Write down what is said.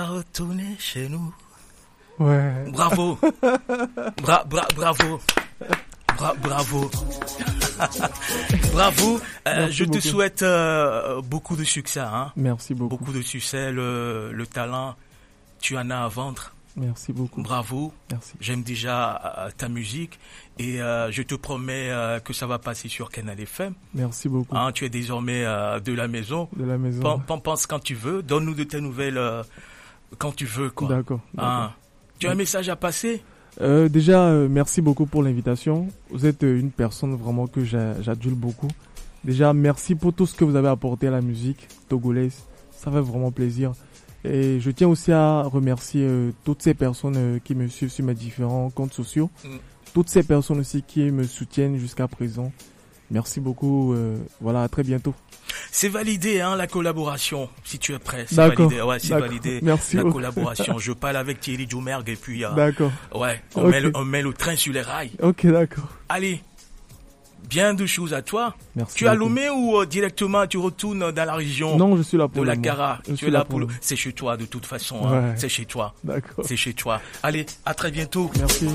Retourner chez nous. Ouais. Bravo. Bravo. Bravo. Bravo. Je te souhaite beaucoup de succès. Hein. Merci beaucoup. Beaucoup de succès. Le talent, tu en as à vendre. Merci beaucoup. Bravo. Merci. J'aime déjà ta musique et je te promets que ça va passer sur Canal FM. Merci beaucoup. Hein, tu es désormais de la maison. De la maison. Pense quand tu veux. Donne-nous de tes nouvelles quand tu veux. Quoi. D'accord. Hein. Tu as un message à passer? Déjà, merci beaucoup pour l'invitation. Vous êtes une personne vraiment que j'adule beaucoup. Déjà, merci pour tout ce que vous avez apporté à la musique togolaise. Ça fait vraiment plaisir. Et je tiens aussi à remercier toutes ces personnes qui me suivent sur mes différents comptes sociaux. Toutes ces personnes aussi qui me soutiennent jusqu'à présent. Merci beaucoup. Voilà, à très bientôt. C'est validé, hein, la collaboration, si tu es prêt. C'est D'accord. validé. Ouais, c'est validé. Merci la beaucoup. collaboration. Je parle avec Thierry Dumergue et puis. D'accord. Ouais, Okay. on met le train sur les rails. Ok, d'accord. Allez. Bien de choses à toi. Merci. Tu es à Lomé ou directement tu retournes dans la région? Non, je suis là pour de la Cara. Tu es là pour le... C'est chez toi de toute façon. Ouais. Hein. C'est chez toi. D'accord. C'est chez toi. Allez, à très bientôt. Merci.